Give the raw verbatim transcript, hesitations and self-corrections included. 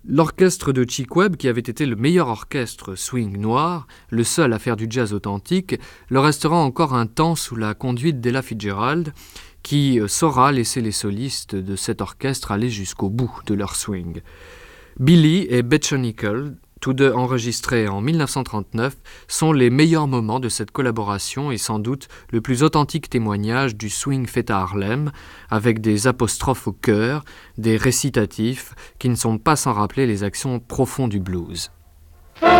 L'orchestre de Chick Webb, qui avait été le meilleur orchestre swing noir, le seul à faire du jazz authentique, le restera encore un temps sous la conduite d'Ella Fitzgerald, qui saura laisser les solistes de cet orchestre aller jusqu'au bout de leur swing. Billy et Betsy Nickel, tous deux enregistrés en dix-neuf cent trente-neuf, sont les meilleurs moments de cette collaboration et sans doute le plus authentique témoignage du swing fait à Harlem, avec des apostrophes au chœur, des récitatifs qui ne sont pas sans rappeler les accents profonds du blues.